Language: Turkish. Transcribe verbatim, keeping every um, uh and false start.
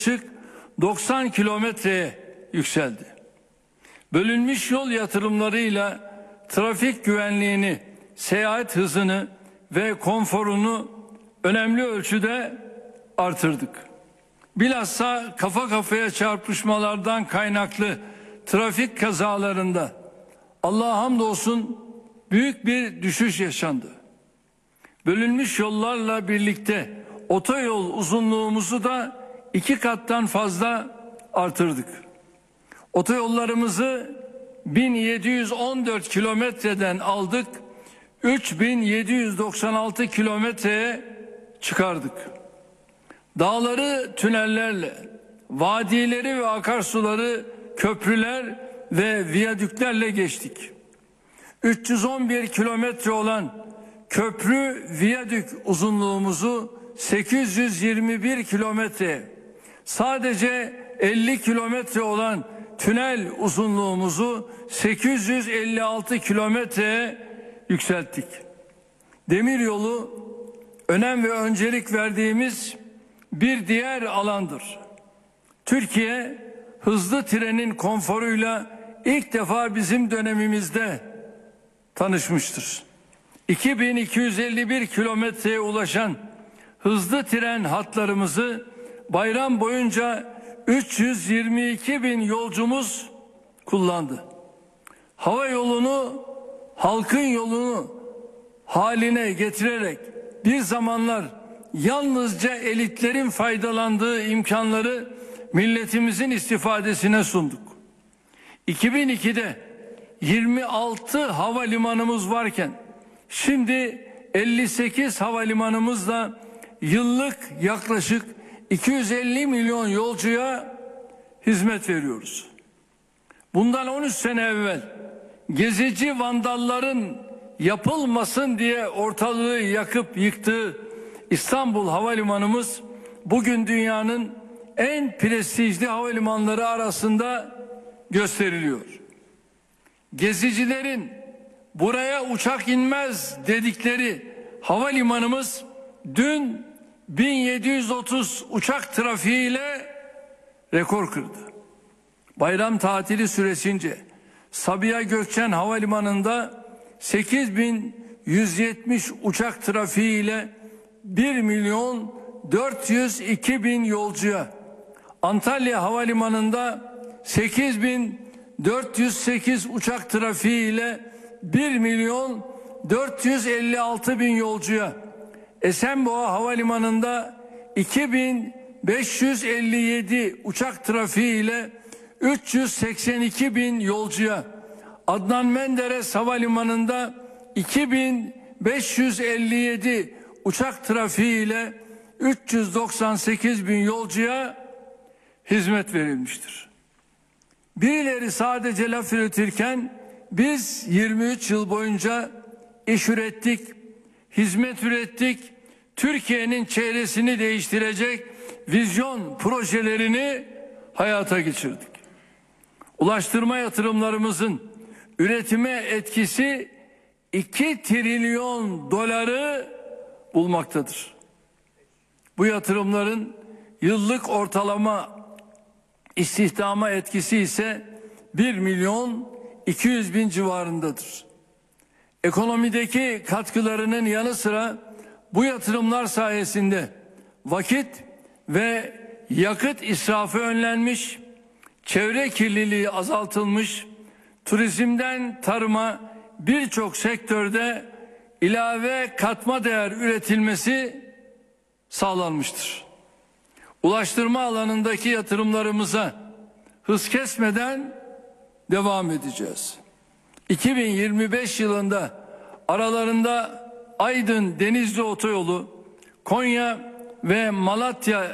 doksan kilometreye yükseldi. Bölünmüş yol yatırımlarıyla trafik güvenliğini, seyahat hızını ve konforunu önemli ölçüde artırdık. Bilhassa kafa kafaya çarpışmalardan kaynaklı trafik kazalarında Allah'a hamdolsun büyük bir düşüş yaşandı. Bölünmüş yollarla birlikte otoyol uzunluğumuzu da iki kattan fazla artırdık. Otoyollarımızı bin yedi yüz on dört kilometreden aldık, üç bin yedi yüz doksan altı kilometreye çıkardık. Dağları tünellerle, vadileri ve akarsuları köprüler ve viyadüklerle geçtik. üç yüz on bir kilometre olan köprü viyadük uzunluğumuzu sekiz yüz yirmi bir kilometre, sadece elli kilometre olan tünel uzunluğumuzu sekiz yüz elli altı kilometreye yükselttik. Demiryolu önem ve öncelik verdiğimiz bir diğer alandır. Türkiye hızlı trenin konforuyla ilk defa bizim dönemimizde tanışmıştır. iki bin iki yüz elli bir kilometreye ulaşan hızlı tren hatlarımızı bayram boyunca üç yüz yirmi iki bin yolcumuz kullandı. Hava yolunu halkın yolunu haline getirerek bir zamanlar yalnızca elitlerin faydalandığı imkanları milletimizin istifadesine sunduk. iki bin ikide yirmi altı havalimanımız varken şimdi elli sekiz havalimanımızla yıllık yaklaşık iki yüz elli milyon yolcuya hizmet veriyoruz. Bundan on üç sene evvel gezici vandalların yapılmasın diye ortalığı yakıp yıktığı İstanbul Havalimanımız bugün dünyanın en prestijli havalimanları arasında gösteriliyor. Gezicilerin buraya uçak inmez dedikleri havalimanımız dün bin yedi yüz otuz uçak trafiğiyle rekor kırdı. Bayram tatili süresince Sabiha Gökçen Havalimanı'nda sekiz bin yüz yetmiş uçak trafiğiyle bir milyon dört yüz iki bin yolcuya, Antalya Havalimanı'nda sekiz bin dört yüz sekiz uçak trafiğiyle bir milyon dört yüz elli altı bin yolcuya, Esenboğa Havalimanı'nda iki bin beş yüz elli yedi uçak trafiğiyle üç yüz seksen iki bin yolcuya, Adnan Menderes Havalimanı'nda iki bin beş yüz elli yedi uçak trafiğiyle üç yüz doksan sekiz bin yolcuya hizmet verilmiştir. Birileri sadece laf üretirken biz yirmi üç yıl boyunca iş ürettik, hizmet ürettik, Türkiye'nin çehresini değiştirecek vizyon projelerini hayata geçirdik. Ulaştırma yatırımlarımızın üretime etkisi iki trilyon doları bulmaktadır. Bu yatırımların yıllık ortalama istihdama etkisi ise bir milyon iki yüz bin civarındadır. Ekonomideki katkılarının yanı sıra bu yatırımlar sayesinde vakit ve yakıt israfı önlenmiş, çevre kirliliği azaltılmış, turizmden tarıma birçok sektörde ilave katma değer üretilmesi sağlanmıştır. Ulaştırma alanındaki yatırımlarımıza hız kesmeden devam edeceğiz. iki bin yirmi beş yılında aralarında Aydın Denizli Otoyolu, Konya ve Malatya